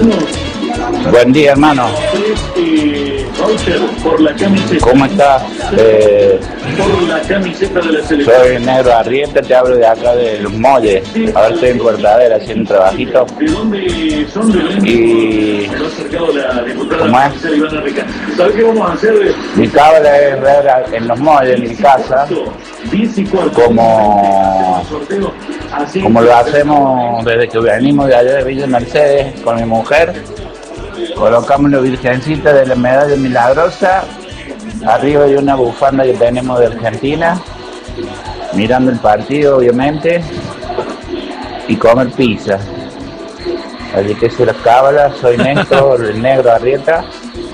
Buen día, hermano. ¿Cómo estás? Soy Negro Arrieta, te hablo de acá de Los Molles. Ahora estoy en Cortadera haciendo un trabajito. Y... ¿cómo es? Mi cábala es ver en Los Molles, en mi casa, como lo hacemos desde que venimos de allá de Villa Mercedes con mi mujer. Colocamos la virgencita de la medalla milagrosa arriba de una bufanda que tenemos de Argentina, mirando el partido obviamente, y comer pizza. Así que soy las cábalas, soy Néstor, el Negro Arrieta.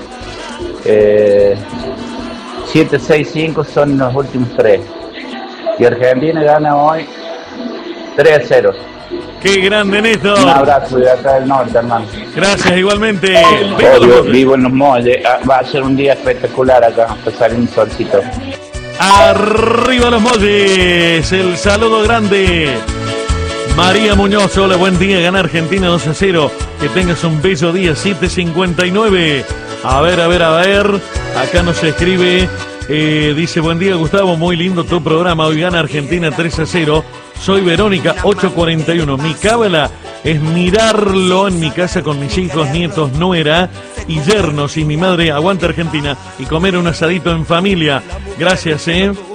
7-6-5 son los últimos 3. Y Argentina gana hoy 3-0. ¡Qué grande, Néstor! Un abrazo de acá del norte, hermano. Gracias, igualmente. Yo vivo en Los Molles. Va a ser un día espectacular acá, va a salir un solcito. ¡Arriba Los Molles! El saludo grande. María Muñoz, hola, buen día. Gana Argentina 2-0. Que tengas un bello día, 7:59. A ver. Acá nos escribe, dice, buen día, Gustavo, muy lindo tu programa. Hoy gana Argentina 3-0. Soy Verónica, 8:41. Mi cábala es mirarlo en mi casa con mis hijos, nietos, nuera y yernos. Y mi madre aguanta Argentina y comer un asadito en familia. Gracias,